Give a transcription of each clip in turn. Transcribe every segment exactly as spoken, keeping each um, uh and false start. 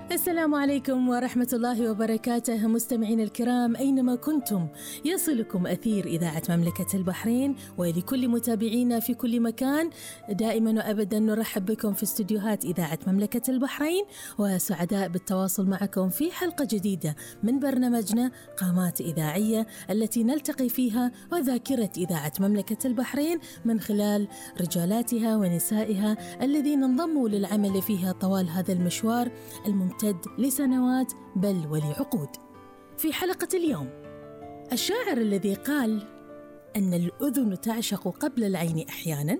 السلام عليكم ورحمة الله وبركاته مستمعين الكرام أينما كنتم، يصلكم أثير إذاعة مملكة البحرين، ولكل متابعينا في كل مكان دائما وأبدا نرحب بكم في استديوهات إذاعة مملكة البحرين، وسعداء بالتواصل معكم في حلقة جديدة من برنامجنا قامات إذاعية التي نلتقي فيها وذاكرة إذاعة مملكة البحرين من خلال رجالاتها ونسائها الذين انضموا للعمل فيها طوال هذا المشوار الممتد لسنوات بل ولعقود. في حلقة اليوم الشاعر الذي قال أن الأذن تعشق قبل العين أحيانا،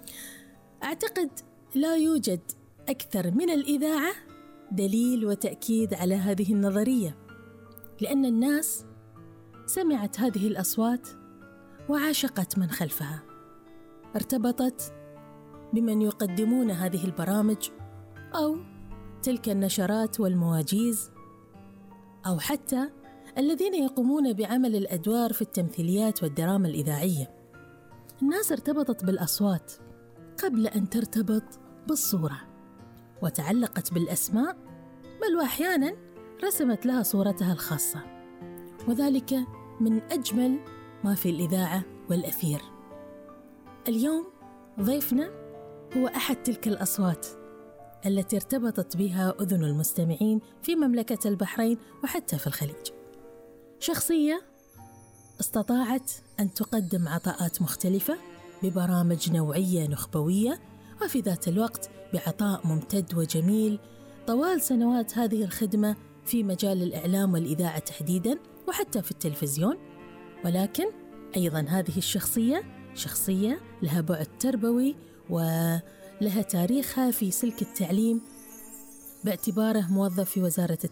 أعتقد لا يوجد أكثر من الإذاعة دليل وتأكيد على هذه النظرية، لأن الناس سمعت هذه الأصوات وعاشقت من خلفها، ارتبطت بمن يقدمون هذه البرامج أو تلك النشرات والمواجيز، أو حتى الذين يقومون بعمل الأدوار في التمثيليات والدراما الإذاعية. الناس ارتبطت بالأصوات قبل أن ترتبط بالصورة، وتعلقت بالأسماء، بل وأحيانا رسمت لها صورتها الخاصة، وذلك من أجمل ما في الإذاعة والأثير. اليوم ضيفنا هو أحد تلك الأصوات التي ارتبطت بها أذن المستمعين في مملكة البحرين وحتى في الخليج. شخصية استطاعت أن تقدم عطاءات مختلفة ببرامج نوعية نخبوية، وفي ذات الوقت بعطاء ممتد وجميل طوال سنوات هذه الخدمة في مجال الإعلام والإذاعة تحديداً، وحتى في التلفزيون. ولكن أيضاً هذه الشخصية شخصية لها بعد تربوي ولها تاريخها في سلك التعليم باعتباره موظف في وزارة